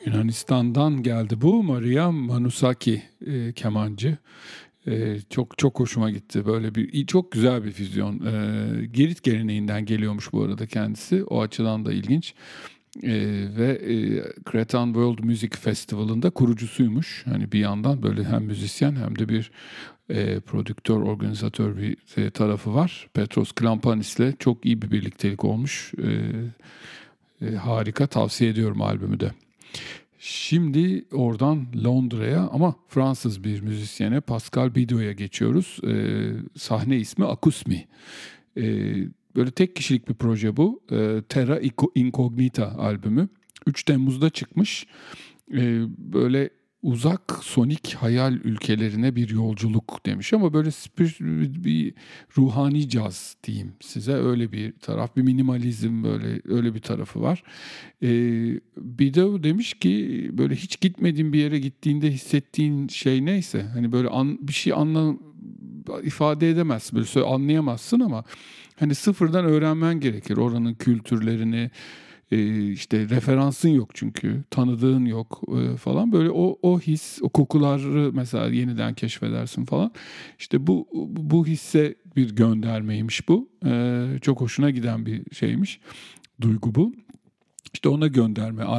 Yunanistan'dan geldi bu. Maria Manusaki kemancı. Çok çok hoşuma gitti. Böyle çok güzel bir füzyon. Girit geleneğinden geliyormuş bu arada kendisi. O açıdan da ilginç. Cretan World Music Festival'ın da kurucusuymuş. Hani bir yandan böyle hem müzisyen hem de bir prodüktör, organizatör bir tarafı var. Petros Klampanis'le çok iyi bir birliktelik olmuş. Harika, tavsiye ediyorum albümü de. Şimdi oradan Londra'ya ama Fransız bir müzisyene Pascal Bido'ya geçiyoruz. Sahne ismi Akusmi. Böyle tek kişilik bir proje bu. Terra Incognita albümü. 3 Temmuz'da çıkmış. Böyle uzak sonik hayal ülkelerine bir yolculuk demiş ama böyle bir ruhani caz diyeyim size, öyle bir taraf, bir minimalizm, böyle öyle bir tarafı var. Bido demiş ki böyle hiç gitmediğin bir yere gittiğinde hissettiğin şey neyse, hani böyle bir şey ifade edemezsin, böyle anlayamazsın ama hani sıfırdan öğrenmen gerekir oranın kültürlerini. İşte referansın yok çünkü tanıdığın yok falan, böyle o his, o kokuları mesela yeniden keşfedersin falan. İşte bu hisse bir göndermeymiş bu. Çok hoşuna giden bir şeymiş, duygu bu. İşte ona gönderme.